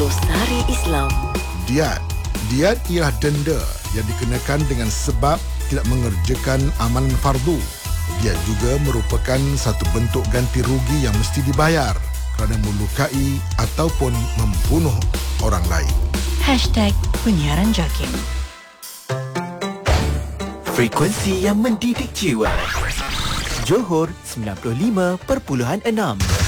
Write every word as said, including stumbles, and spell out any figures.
Glosari Islam. Diat. Diat ialah denda yang dikenakan dengan sebab tidak mengerjakan amalan fardu. Diat juga merupakan satu bentuk ganti rugi yang mesti dibayar kerana melukai ataupun membunuh orang lain. Hashtag Penyiaran Jakim. Frekuensi yang mendidik jiwa. Johor sembilan puluh lima perpuluhan enam.